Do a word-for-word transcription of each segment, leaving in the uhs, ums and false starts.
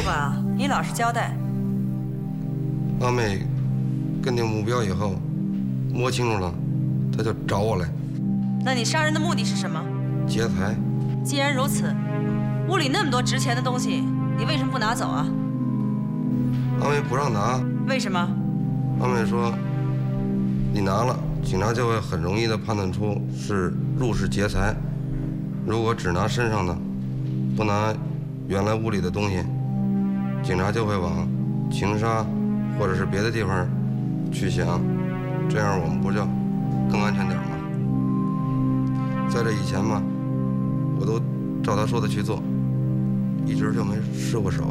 分啊，你老实交代。 阿妹跟定目标以后，摸清楚了，她就找我来。 那你杀人的目的是什么？ 劫财。 既然如此，屋里那么多值钱的东西，你为什么不拿走啊？ 阿妹不让拿。 为什么？ 阿妹说，你拿了，警察就会很容易的判断出是入室劫财。如果只拿身上的，不拿原来屋里的东西，警察就会往情杀或者是别的地方去想，这样我们不就更安全点吗？在这以前嘛，我都照他说的去做，一直就没失过手。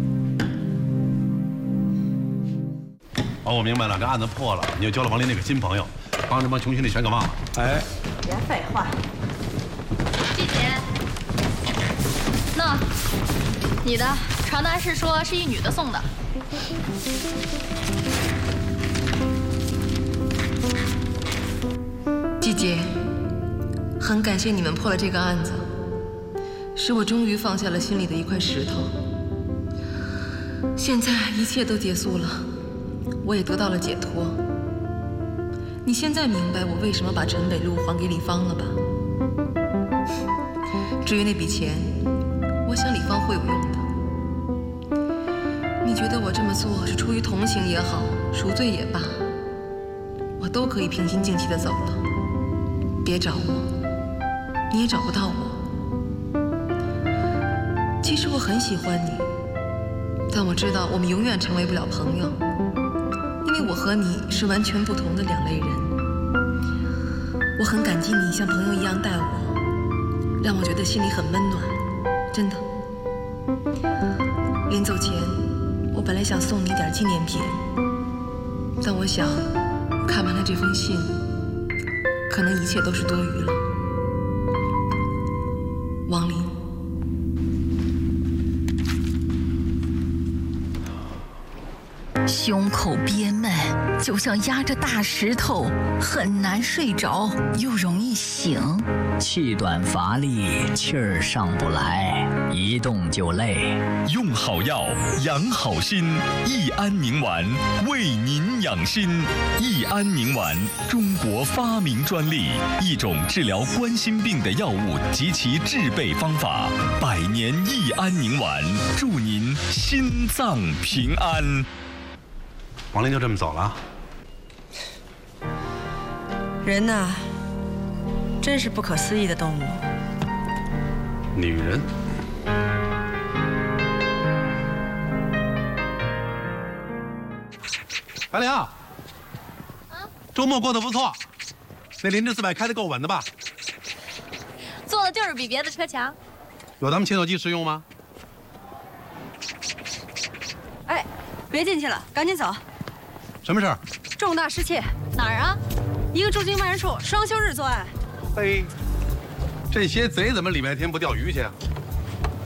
哦，我明白了，这案子破了，你又交了王林那个新朋友，帮这帮穷兄弟全给忘了。哎， 别废话。 季姐，那你的传单是说是一女的送的。 季姐，很感谢你们破了这个案子，使我终于放下了心里的一块石头。现在一切都结束了，我也得到了解脱。你现在明白我为什么把陈北路还给李芳了吧？至于那笔钱，我想李芳会有用的。你觉得我这么做是出于同情也好，赎罪也罢，我都可以平心静气地走了。别找我，你也找不到我。其实我很喜欢你，但我知道我们永远成为不了朋友，因为我和你是完全不同的两类人。我很感激你像朋友一样待我，让我觉得心里很温暖，真的。临走前，我本来想送你一点纪念品，但我想，看完了这封信，可能一切都是多余了。王林。 胸口憋闷，就像压着大石头，很难睡着，又容易醒。 气短乏力，气儿上不来，一动就累。 用好药，养好心，益安宁丸为您养心。益安宁丸，中国发明专利，一种治疗冠心病的药物及其制备方法。百年益安宁丸，祝您心脏平安。 王林就这么走了？ 人呐，真是不可思议的动物。 女人。白灵，啊，周末过得不错，那林芝四百开的够稳的吧？ 坐的就是比别的车强。 有咱们切诺基实用吗？ 哎，别进去了，赶紧走。 什么事儿？ 重大失窃。 哪儿啊？ 一个驻京办事处双休日作案。 嘿，这些贼怎么礼拜天不钓鱼去啊？